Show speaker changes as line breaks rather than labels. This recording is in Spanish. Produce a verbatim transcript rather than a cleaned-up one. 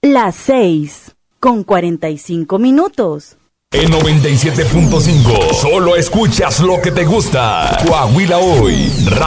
Las seis con cuarenta y cinco minutos.
En noventa y siete punto cinco, solo escuchas lo que te gusta. Coahuila Hoy.